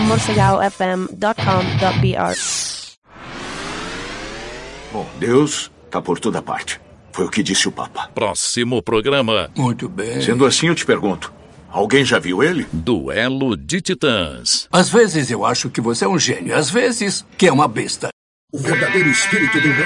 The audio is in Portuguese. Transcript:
morcegalfm.com.br. Bom, Deus está por toda parte. Foi o que disse o Papa. Próximo programa. Muito bem. Sendo assim, eu te pergunto, alguém já viu ele? Duelo de Titãs. Às vezes eu acho que você é um gênio, às vezes que é uma besta. O verdadeiro espírito do